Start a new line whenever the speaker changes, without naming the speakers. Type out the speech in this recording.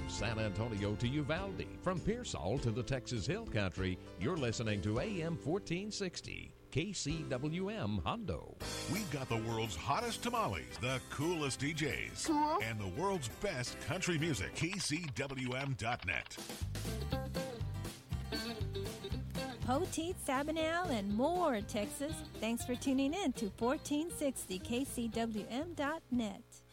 From San Antonio to Uvalde, from Pearsall to the Texas Hill Country, you're listening to AM 1460, KCWM Hondo.
We've got the world's hottest tamales, the coolest DJs,
Cool.
and the world's best country music. KCWM.net.
Poteet, Sabinal, and more, Texas. Thanks for tuning in to 1460 KCWM.net.